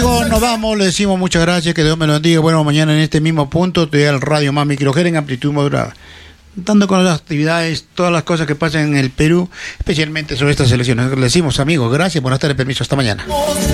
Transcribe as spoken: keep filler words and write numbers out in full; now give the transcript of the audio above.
Amigos, nos vamos, le decimos muchas gracias, que Dios me lo bendiga. Bueno, mañana en este mismo punto te da el radio más microgera en amplitud modulada, dando con las actividades, todas las cosas que pasan en el Perú, especialmente sobre estas elecciones. Le decimos, amigos, gracias, buenas tardes, permiso, hasta mañana.